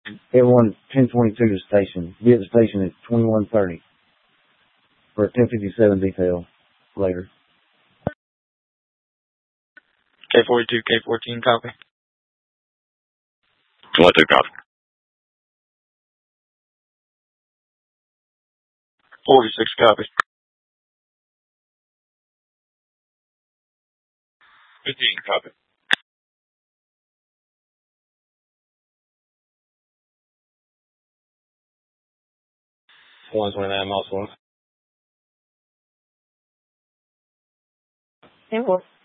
Everyone, 1022 to the station. Be at the station at 21:30 for a 1057 detail later. K42, K14, copy. 22, copy. 46, copy. 15, copy. 129 miles 1. 10-4.